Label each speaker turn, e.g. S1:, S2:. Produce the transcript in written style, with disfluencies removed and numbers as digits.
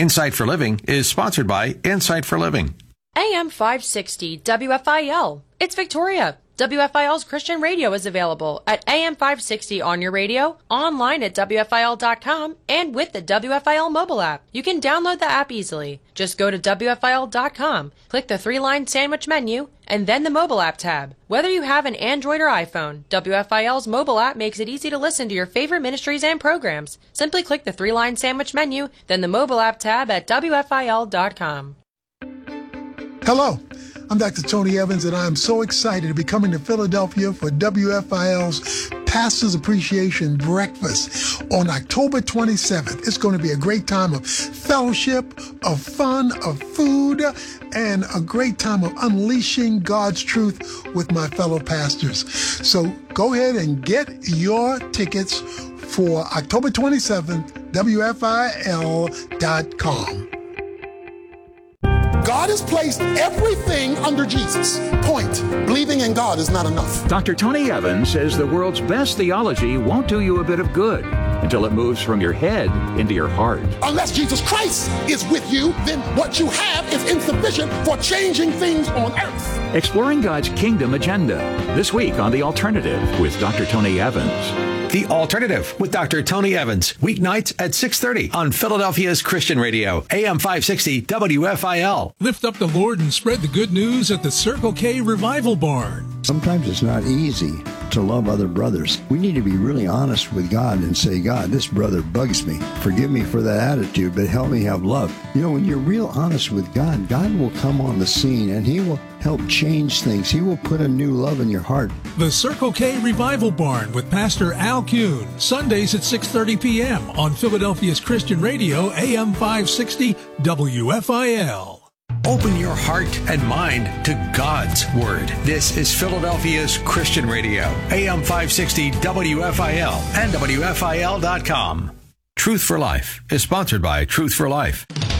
S1: Insight for Living is sponsored by Insight for Living.
S2: AM 560 WFIL. It's Victoria. WFIL's Christian radio is available at AM 560 on your radio, online at WFIL.com, and with the WFIL mobile app. You can download the app easily. Just go to WFIL.com, click the three-line sandwich menu, and then the mobile app tab. Whether you have an Android or iPhone, WFIL's mobile app makes it easy to listen to your favorite ministries and programs. Simply click the three-line sandwich menu, then the mobile app tab at WFIL.com.
S3: Hello, I'm Dr. Tony Evans, and I am so excited to be coming to Philadelphia for WFIL's Pastor's Appreciation Breakfast on October 27th. It's going to be a great time of fellowship, of fun, of food, and a great time of unleashing God's truth with my fellow pastors. So go ahead and get your tickets for October 27th, WFIL.com. God has placed everything under Jesus. Point. Believing in God is not enough.
S4: Dr. Tony Evans says the world's best theology won't do you a bit of good until it moves from your head into your heart.
S3: Unless Jesus Christ is with you, then what you have is insufficient for changing things on earth.
S4: Exploring God's kingdom agenda. This week on The Alternative with Dr. Tony Evans.
S1: The Alternative with Dr. Tony Evans, weeknights at 6:30 on Philadelphia's Christian Radio, AM 560 WFIL.
S5: Lift up the Lord and spread the good news at the Circle K Revival Barn.
S6: Sometimes it's not easy to love other brothers. We need to be really honest with God and say, God, this brother bugs me. Forgive me for that attitude, but help me have love. You know, when you're real honest with God, God will come on the scene and He will help change things. He will put a new love in your heart.
S5: The Circle K Revival Barn with Pastor Al Kuhn, Sundays at 6:30 p.m. on Philadelphia's Christian Radio, AM 560 WFIL.
S1: Open your heart and mind to God's Word. This is Philadelphia's Christian Radio, AM 560 WFIL and WFIL.com. Truth for Life is sponsored by Truth for Life.